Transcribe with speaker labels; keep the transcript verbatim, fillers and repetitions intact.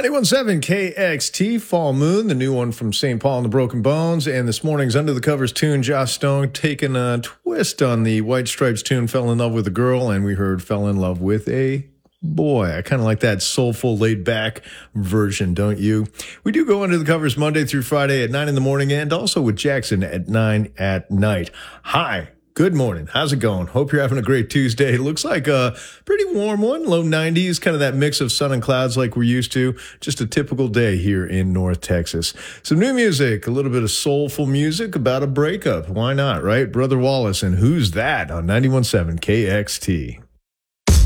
Speaker 1: ninety-one point seven K X T, Fall Moon, the new one from Saint Paul and the Broken Bones. And this morning's Under the Covers tune, Joss Stone taking a twist on the White Stripes tune, Fell in Love with a Girl, and we heard Fell in Love with a Boy. I kind of like that soulful, laid-back version, don't you? We do go Under the Covers Monday through Friday at nine in the morning and also with Jackson at nine at night. Hi. Good morning. How's it going? Hope you're having a great Tuesday. It looks like a pretty warm one, low nineties, kind of that mix of sun and clouds like we're used to. Just a typical day here in North Texas. Some new music, a little bit of soulful music about a breakup. Why not, right? Brother Wallace and Who's That on ninety-one point seven K X T.